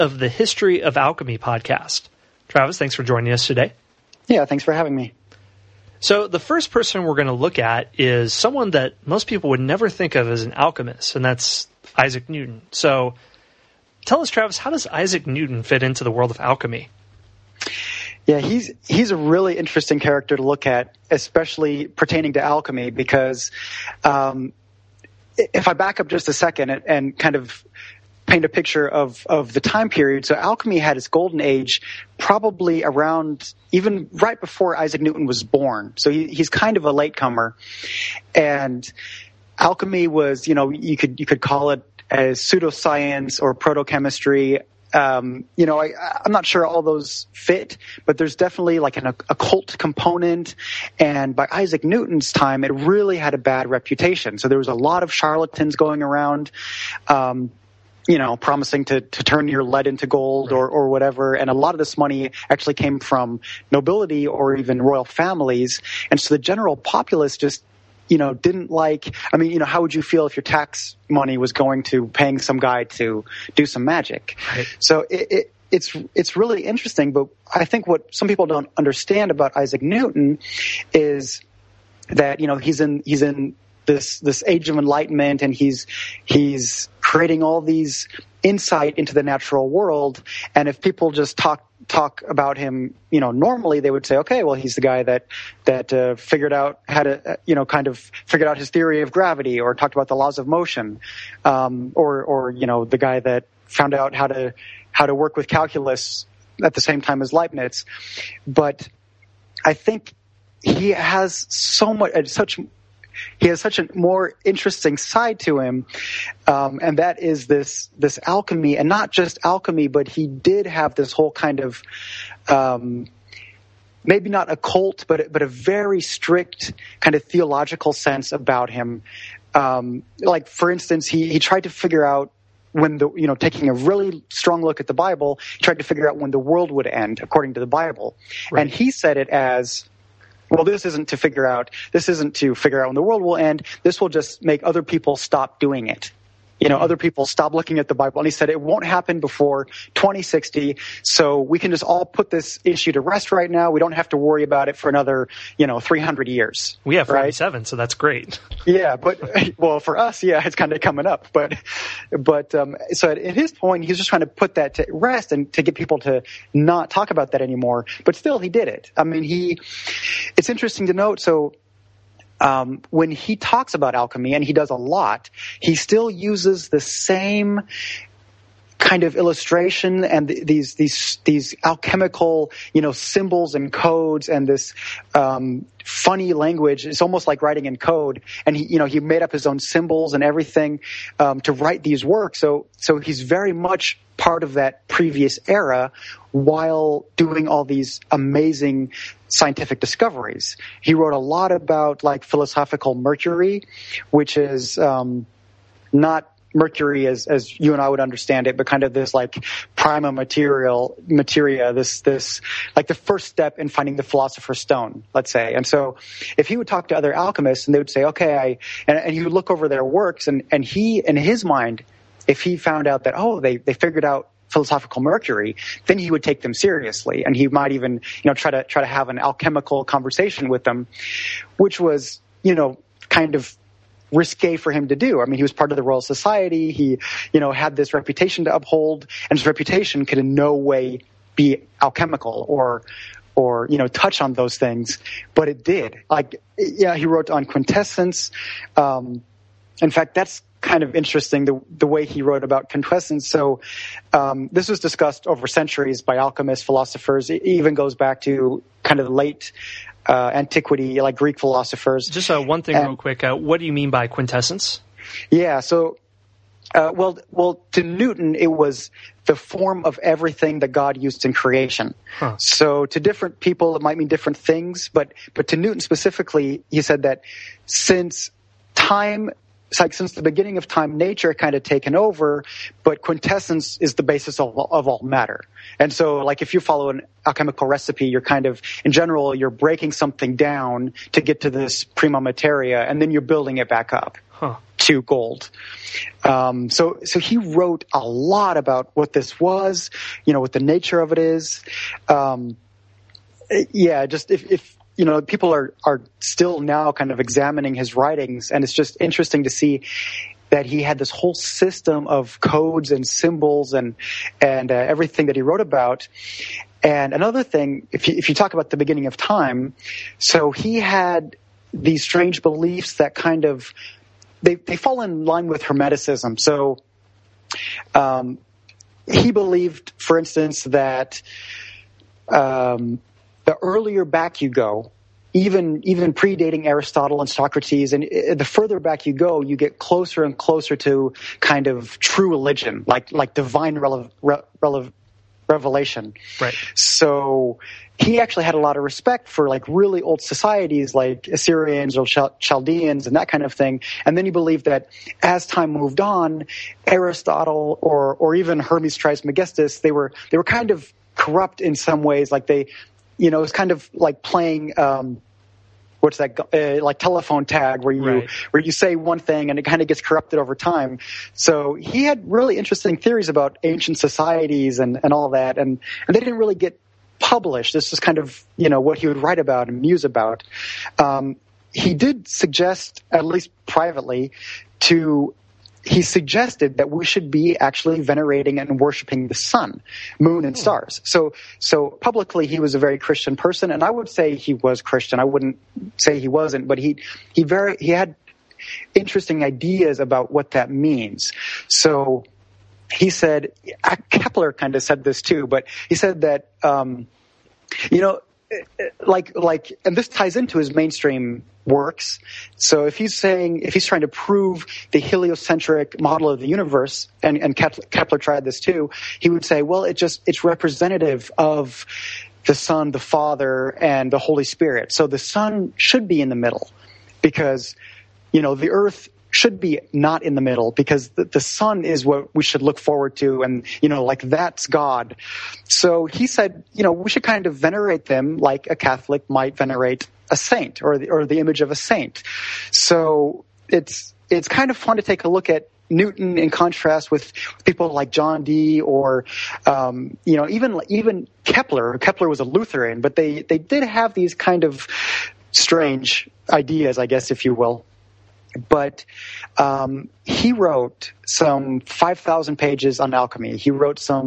of the History of Alchemy podcast. Travis, thanks for joining us today. Yeah, thanks for having me. So the first person we're going to look at is someone that most people would never think of as an alchemist, and that's Isaac Newton. So tell us, Travis, how does Isaac Newton fit into the world of alchemy? Yeah, he's a really interesting character to look at, especially pertaining to alchemy, because if I back up just a second and kind of paint a picture of the time period. So alchemy had its golden age probably around even right before Isaac Newton was born. So he's kind of a latecomer. And alchemy was, you could call it as pseudoscience or protochemistry. I'm not sure all those fit, but there's definitely like an occult component. And by Isaac Newton's time, it really had a bad reputation. So there was a lot of charlatans going around, promising to turn your lead into gold or whatever. And a lot of this money actually came from nobility or even royal families. And so the general populace just, didn't like, how would you feel if your tax money was going to paying some guy to do some magic? Right. So it's really interesting. But I think what some people don't understand about Isaac Newton is that, he's in this age of enlightenment, and he's creating all these insight into the natural world. And if people just talk about him, normally they would say, okay, well, he's the guy that figured out how to, figured out his theory of gravity, or talked about the laws of motion, or the guy that found out how to work with calculus at the same time as Leibniz. But I think he has such a more interesting side to him, and that is this alchemy, and not just alchemy, but he did have this whole kind of maybe not a cult, but a very strict kind of theological sense about him. Like, for instance, he tried to figure out when taking a really strong look at the Bible, he tried to figure out when the world would end according to the Bible, right. And he said it as, well, this isn't to figure out when the world will end. This will just make other people stop doing it. Other people stop looking at the Bible. And he said it won't happen before 2060. So we can just all put this issue to rest right now. We don't have to worry about it for another, 300 years. We have 47, right? So that's great. Yeah, but well, for us, yeah, it's kind of coming up. But so at his point, he's just trying to put that to rest and to get people to not talk about that anymore. But still, he did it. It's interesting to note. So when he talks about alchemy, and he does a lot, he still uses the same kind of illustration and these alchemical, symbols and codes, and this funny language. It's almost like writing in code. And he made up his own symbols and everything to write these works. So he's very much part of that previous era while doing all these amazing scientific discoveries. He wrote a lot about like philosophical Mercury, which is not Mercury as you and I would understand it, but kind of this like prima materia, this like the first step in finding the philosopher's stone, let's say. And so if he would talk to other alchemists, and they would say, okay, and he would look over their works, and he, in his mind, if he found out that, they figured out philosophical Mercury, then he would take them seriously, and he might even, try to have an alchemical conversation with them, which was, kind of risque for him to do. He was part of the Royal Society. He, had this reputation to uphold, and his reputation could in no way be alchemical or touch on those things, but it did. He wrote on quintessence. In fact, that's kind of interesting, the way he wrote about quintessence. So this was discussed over centuries by alchemists, philosophers. It even goes back to kind of the late antiquity, like Greek philosophers. Just one thing real quick. What do you mean by quintessence? Yeah, so well, to Newton, it was the form of everything that God used in creation. Huh. So to different people, it might mean different things, but to Newton specifically, he said that since the beginning of time, nature kind of taken over, but quintessence is the basis of all matter. And so, like, if you follow an alchemical recipe, you're kind of, in general, you're breaking something down to get to this prima materia, and then you're building it back up to gold. So he wrote a lot about what this was, what the nature of it is. Just if people are still now kind of examining his writings, and it's just interesting to see that he had this whole system of codes and symbols and everything that he wrote about. And another thing, if you talk about the beginning of time, so he had these strange beliefs that kind of they fall in line with Hermeticism. So he believed, for instance, that the earlier back you go, even predating Aristotle and Socrates, and the further back you go, you get closer and closer to kind of true religion, like divine revelation. Right. So he actually had a lot of respect for like really old societies like Assyrians or Chaldeans and that kind of thing. And then he believed that as time moved on, Aristotle or even Hermes Trismegistus, they were kind of corrupt in some ways. Like it's kind of like playing like telephone tag where you say one thing and it kind of gets corrupted over time. So he had really interesting theories about ancient societies and all that, and they didn't really get published. This is kind of what he would write about and muse about. He did suggest, at least privately, he suggested that we should be actually venerating and worshiping the sun, moon, and stars. So publicly, he was a very Christian person, and I would say he was Christian. I wouldn't say he wasn't, but he had interesting ideas about what that means. So he said, Kepler kind of said this too, but he said that and this ties into his mainstream works. So if he's trying to prove the heliocentric model of the universe, and Kepler tried this too, he would say, well, it's representative of the Son, the Father, and the Holy Spirit. So the Son should be in the middle because, the Earth should be not in the middle because the sun is what we should look forward to, and that's God. So he said, we should kind of venerate them like a Catholic might venerate a saint or the image of a saint. So it's kind of fun to take a look at Newton in contrast with people like John Dee or even Kepler. Kepler was a Lutheran, but they did have these kind of strange ideas, I guess, if you will. But he wrote some 5,000 pages on alchemy. He wrote some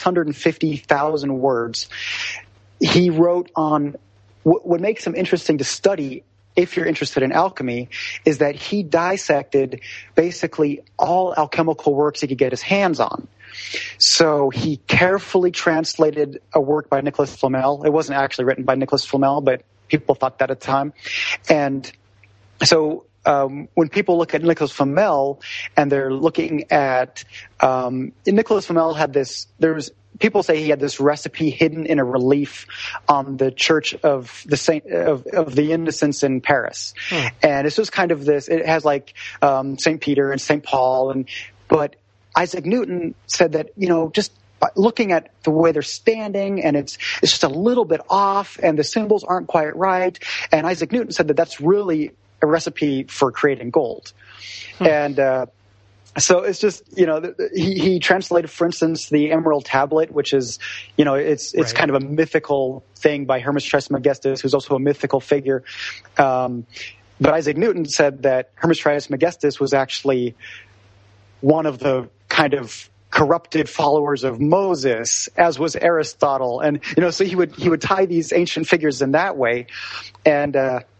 650,000 words. He wrote on what makes him interesting to study if you're interested in alchemy is that he dissected basically all alchemical works he could get his hands on. So he carefully translated a work by Nicholas Flamel. It wasn't actually written by Nicholas Flamel, but people thought that at the time. And so when people look at Nicholas Flamel and they're looking at Nicholas Flamel had this. People say he had this recipe hidden in a relief on the Church of the Saint of the Innocents in Paris, and it's just kind of this. It has like Saint Peter and Saint Paul, but Isaac Newton said that just looking at the way they're standing, and it's just a little bit off, and the symbols aren't quite right. And Isaac Newton said that that's really a recipe for creating gold. And so it's just, he translated, for instance, the Emerald Tablet, which is, it's right. Kind of a mythical thing by Hermes Trismegistus, who's also a mythical figure. But Isaac Newton said that Hermes Trismegistus was actually one of the kind of corrupted followers of Moses, as was Aristotle. And, so he would tie these ancient figures in that way. And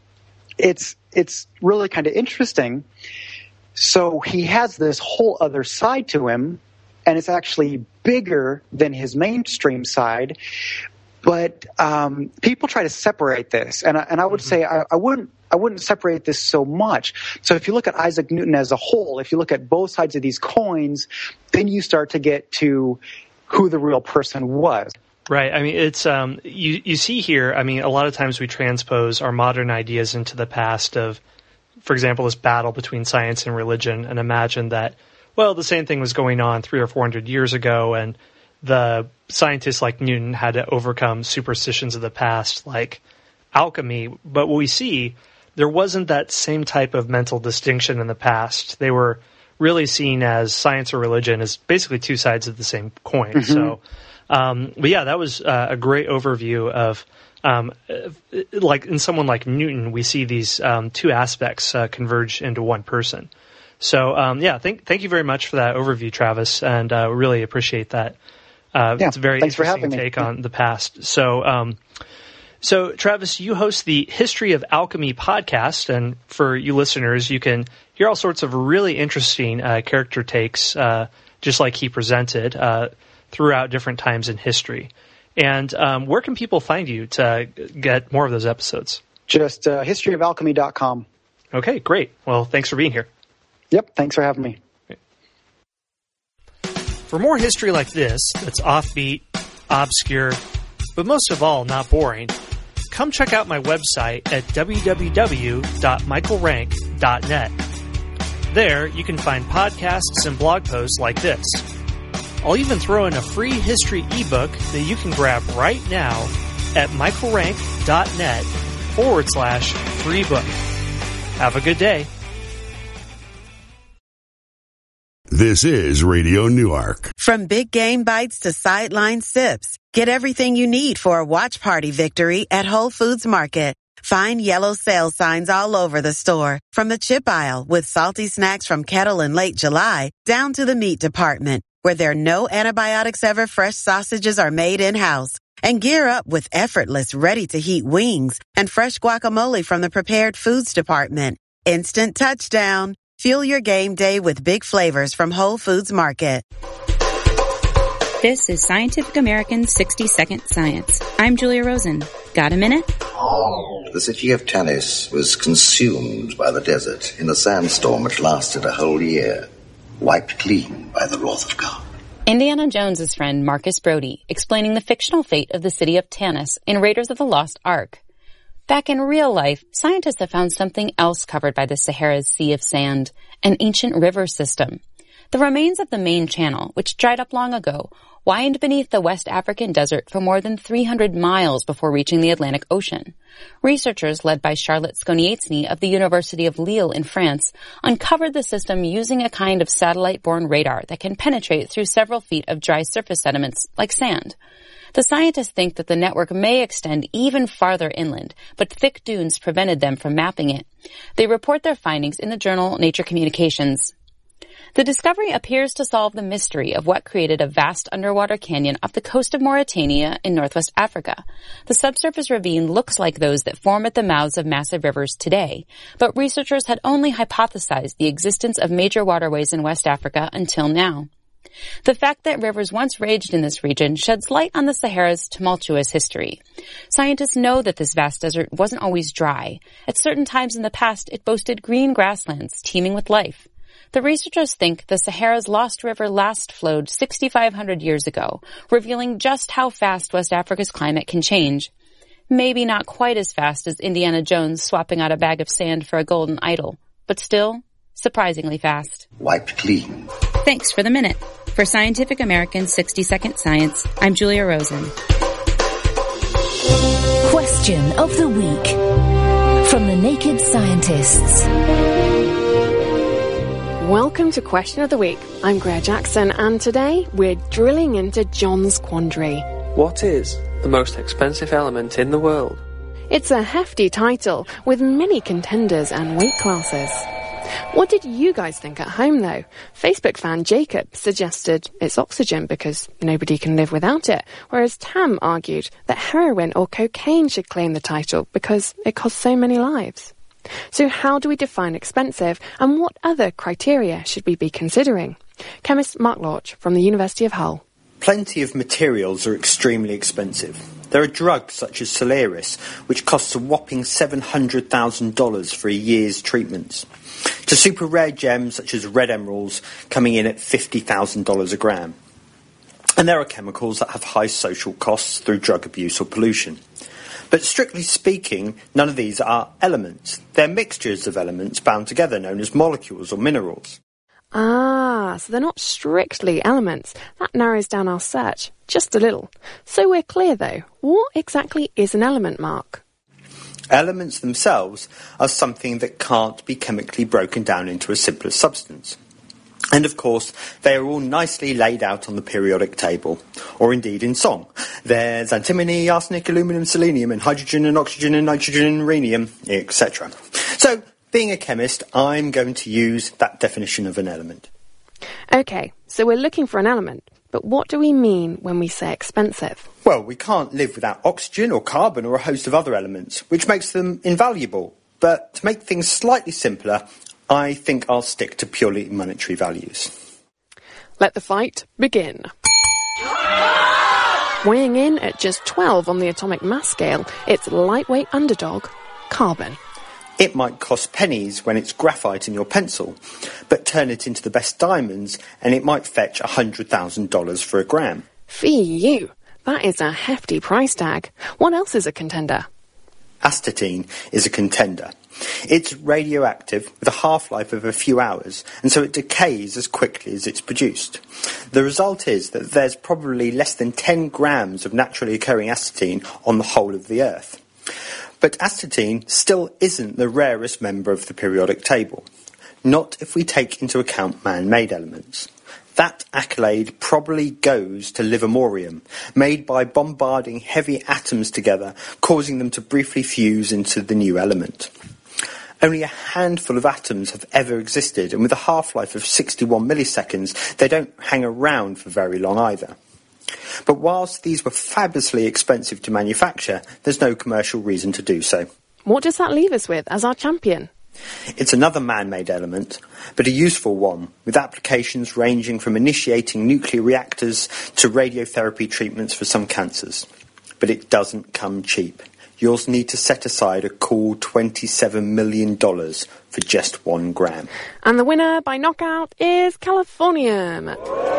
it's really kind of interesting. So he has this whole other side to him, and it's actually bigger than his mainstream side. But people try to separate this, and I would say I wouldn't separate this so much. So if you look at Isaac Newton as a whole, if you look at both sides of these coins, then you start to get to who the real person was. Right. I mean, it's you see here. I mean, a lot of times we transpose our modern ideas into the past of, for example, this battle between science and religion, and imagine that, well, the same thing was going on 300 or 400 years ago, and the scientists like Newton had to overcome superstitions of the past, like alchemy. But what we see, there wasn't that same type of mental distinction in the past. They were really seen as science or religion as basically two sides of the same coin. Mm-hmm. So, but yeah, that was a great overview of, like in someone like Newton, we see these two aspects converge into one person. So, thank you very much for that overview, Travis, and really appreciate that. It's a very interesting take on the past. So, Travis, you host the History of Alchemy podcast, and for you listeners, you can hear all sorts of really interesting character takes, just like he presented, throughout different times in history. And where can people find you to get more of those episodes? Just historyofalchemy.com. Okay, great. Well, thanks for being here. Yep, thanks for having me. For more history like this, that's offbeat, obscure, but most of all, not boring, come check out my website at www.michaelrank.net. There, you can find podcasts and blog posts like this. I'll even throw in a free history ebook that you can grab right now at michaelrank.net/free book. Have a good day. This is Radio Newark. From big game bites to sideline sips, get everything you need for a watch party victory at Whole Foods Market. Find yellow sale signs all over the store, from the chip aisle with salty snacks from Kettle in late July down to the meat department, where there are no antibiotics ever fresh sausages are made in-house. And gear up with effortless, ready-to-heat wings and fresh guacamole from the prepared foods department. Instant touchdown. Fuel your game day with big flavors from Whole Foods Market. This is Scientific American's 60-Second Science. I'm Julia Rosen. Got a minute? The city of Tanis was consumed by the desert in a sandstorm which lasted a whole year, wiped clean by the wrath of God. Indiana Jones's friend Marcus Brody explaining the fictional fate of the city of Tanis in Raiders of the Lost Ark. Back in real life, scientists have found something else covered by the Sahara's sea of sand, an ancient river system. The remains of the main channel, which dried up long ago, wind beneath the West African desert for more than 300 miles before reaching the Atlantic Ocean. Researchers led by Charlotte Skonieczny of the University of Lille in France uncovered the system using a kind of satellite-borne radar that can penetrate through several feet of dry surface sediments like sand. The scientists think that the network may extend even farther inland, but thick dunes prevented them from mapping it. They report their findings in the journal Nature Communications. The discovery appears to solve the mystery of what created a vast underwater canyon off the coast of Mauritania in northwest Africa. The subsurface ravine looks like those that form at the mouths of massive rivers today, but researchers had only hypothesized the existence of major waterways in West Africa until now. The fact that rivers once raged in this region sheds light on the Sahara's tumultuous history. Scientists know that this vast desert wasn't always dry. At certain times in the past, it boasted green grasslands teeming with life. The researchers think the Sahara's lost river last flowed 6,500 years ago, revealing just how fast West Africa's climate can change. Maybe not quite as fast as Indiana Jones swapping out a bag of sand for a golden idol, but still surprisingly fast. Wiped clean. Thanks for the minute. For Scientific American's 60-Second Science, I'm Julia Rosen. Question of the Week from the Naked Scientists. Welcome to Question of the Week. I'm Greer Jackson, and today we're drilling into John's Quandary. What is the most expensive element in the world? It's a hefty title with many contenders and weight classes. What did you guys think at home, though? Facebook fan Jacob suggested it's oxygen because nobody can live without it, whereas Tam argued that heroin or cocaine should claim the title because it costs so many lives. So how do we define expensive, and what other criteria should we be considering? Chemist Mark Lorch from the University of Hull. Plenty of materials are extremely expensive. There are drugs such as Solaris, which costs a whopping $700,000 for a year's treatments, to super rare gems such as red emeralds coming in at $50,000 a gram. And there are chemicals that have high social costs through drug abuse or pollution. But strictly speaking, none of these are elements. They're mixtures of elements bound together known as molecules or minerals. Ah, so they're not strictly elements. That narrows down our search just a little. So we're clear though. What exactly is an element, Mark? Elements themselves are something that can't be chemically broken down into a simpler substance. And of course, they are all nicely laid out on the periodic table, or indeed in song. There's antimony, arsenic, aluminum, selenium, and hydrogen and oxygen and nitrogen and rhenium, etc. So, being a chemist, I'm going to use that definition of an element. Okay, so we're looking for an element, but what do we mean when we say expensive? Well, we can't live without oxygen or carbon or a host of other elements, which makes them invaluable. But to make things slightly simpler, I think I'll stick to purely monetary values. Let the fight begin. Weighing in at just 12 on the atomic mass scale, it's lightweight underdog, carbon. It might cost pennies when it's graphite in your pencil, but turn it into the best diamonds and it might fetch $100,000 for a gram. Fee you, that is a hefty price tag. What else is a contender? Astatine is a contender. It's radioactive with a half-life of a few hours, and so it decays as quickly as it's produced. The result is that there's probably less than 10 grams of naturally occurring astatine on the whole of the Earth. But astatine still isn't the rarest member of the periodic table. Not if we take into account man-made elements. That accolade probably goes to livermorium, made by bombarding heavy atoms together, causing them to briefly fuse into the new element. Only a handful of atoms have ever existed, and with a half-life of 61 milliseconds, they don't hang around for very long either. But whilst these were fabulously expensive to manufacture, there's no commercial reason to do so. What does that leave us with as our champion? It's another man-made element, but a useful one, with applications ranging from initiating nuclear reactors to radiotherapy treatments for some cancers. But it doesn't come cheap. You'll need to set aside a cool $27 million for just 1 gram. And the winner by knockout is Californium.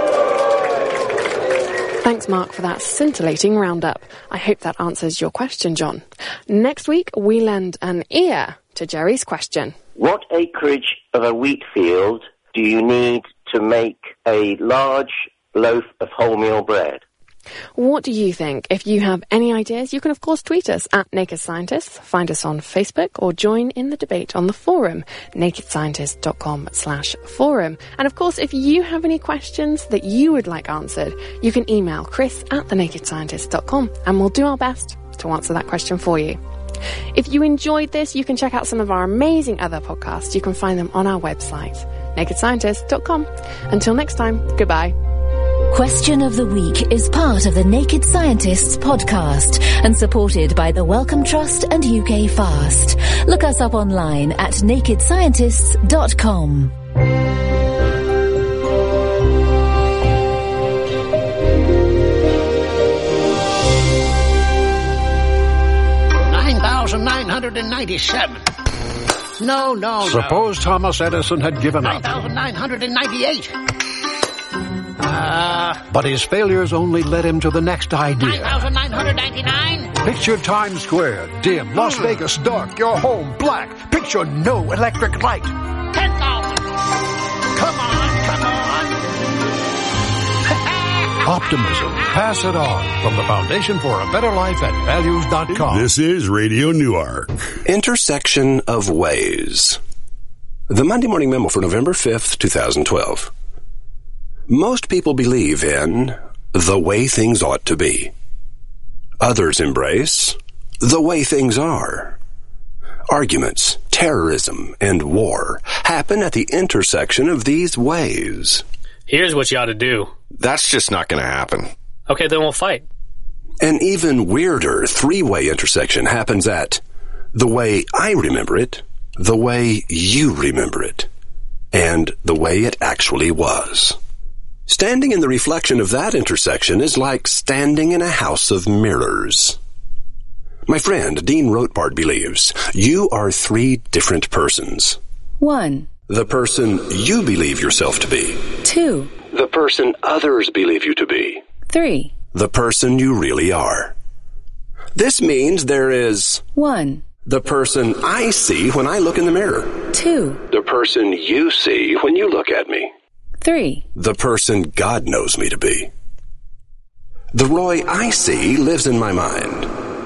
Thanks, Mark, for that scintillating roundup. I hope that answers your question, John. Next week, we lend an ear to Jerry's question. What acreage of a wheat field do you need to make a large loaf of wholemeal bread? What do you think? If you have any ideas, you can of course tweet us at Naked Scientists, find us on Facebook, or join in the debate on the forum, nakedscientist.com/forum. And of course, if you have any questions that you would like answered, you can email chris@thenakedscientist.com and we'll do our best to answer that question for you. If you enjoyed this, you can check out some of our amazing other podcasts. You can find them on our website, nakedscientist.com. Until next time, goodbye. Question of the Week is part of the Naked Scientists podcast and supported by the Wellcome Trust and UK Fast. Look us up online at nakedscientists.com. $9,997. No. Suppose Thomas Edison had given up. 9,998. But his failures only led him to the next idea. 9,999. Picture Times Square, dim, Las Vegas dark, your home black. Picture no electric light. 10,000. Come on. Optimism. Pass it on. From the Foundation for a Better Life at values.com. This is Radio Newark. Intersection of Ways. The Monday Morning Memo for November 5th, 2012. Most people believe in the way things ought to be. Others embrace the way things are. Arguments, terrorism, and war happen at the intersection of these ways. Here's what you ought to do. That's just not going to happen. Okay, then we'll fight. An even weirder three-way intersection happens at the way I remember it, the way you remember it, and the way it actually was. Standing in the reflection of that intersection is like standing in a house of mirrors. My friend Dean Rothbard believes you are 3 different persons. 1. The person you believe yourself to be. 2. The person others believe you to be. 3. The person you really are. This means there is 1. The person I see when I look in the mirror. 2. The person you see when you look at me. 3. The person God knows me to be. The Roy I see lives in my mind.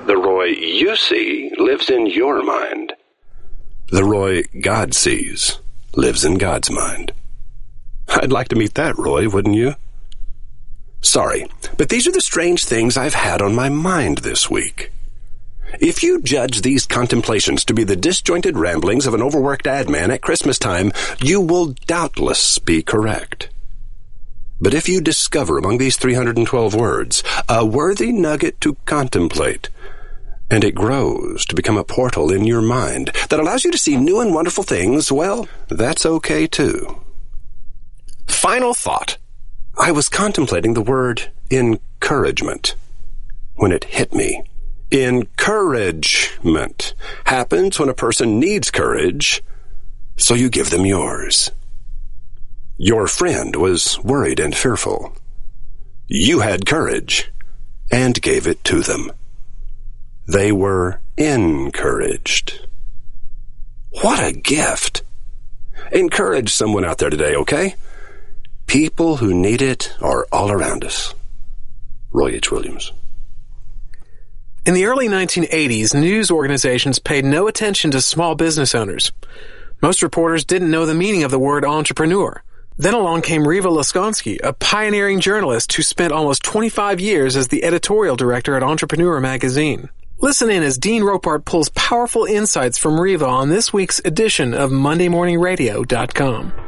The Roy you see lives in your mind. The Roy God sees lives in God's mind. I'd like to meet that Roy, wouldn't you? Sorry, but these are the strange things I've had on my mind this week. If you judge these contemplations to be the disjointed ramblings of an overworked ad man at Christmas time, you will doubtless be correct. But if you discover among these 312 words a worthy nugget to contemplate, and it grows to become a portal in your mind that allows you to see new and wonderful things, well, that's okay too. Final thought. I was contemplating the word encouragement when it hit me. Encouragement happens when a person needs courage, so you give them yours. Your friend was worried and fearful. You had courage and gave it to them. They were encouraged. What a gift! Encourage someone out there today, okay? People who need it are all around us. Roy H. Williams. In the early 1980s, news organizations paid no attention to small business owners. Most reporters didn't know the meaning of the word entrepreneur. Then along came Riva Laskonsky, a pioneering journalist who spent almost 25 years as the editorial director at Entrepreneur magazine. Listen in as Dean Ropart pulls powerful insights from Riva on this week's edition of MondayMorningRadio.com.